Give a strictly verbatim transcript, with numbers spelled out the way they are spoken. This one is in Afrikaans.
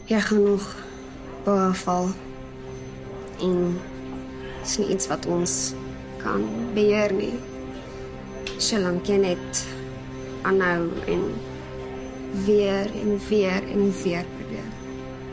Jy gaan nog baie val. En is nie iets wat ons kan beheer nie. Solank jy net aanhou en weer en weer en weer